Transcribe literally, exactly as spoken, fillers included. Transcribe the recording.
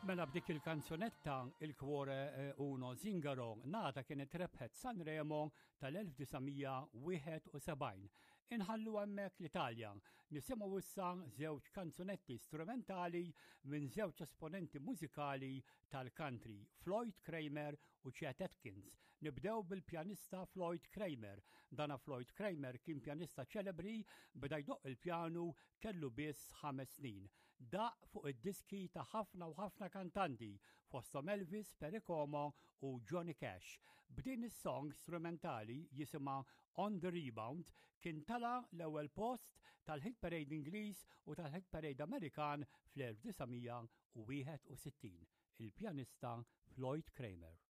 Mela b'dik il-kanzunetta il-kwore uno Zingarong nata kienet rebħet Sanremo tal-elf tisgħumija wieħed u sebgħin. Inħallu hemmhekk l-Italja, nisimgħu issa żewġ kanzunetti strumentali minn żewġ esponenti mużikali tal-country, Floyd Kramer u Chet Atkins. Nibdew bil-pjanista Floyd Kramer. Dana Floyd Kramer kien pjanista ċelebri beda jdoq il-pjanu kellu biss ħames snin. Da fuq id-diski ta' ħafna u ħafna kantanti fosthom Elvis, Perry Como u Johnny Cash. B'din is-song strumentali jisimha On the Rebound kien tala l-ewwel post tal-Hit Parade Ingliż u tal-Hit Parade Amerikan fl-elf tisgħumija wieħed u sittin. Il-pjanista Floyd Kramer.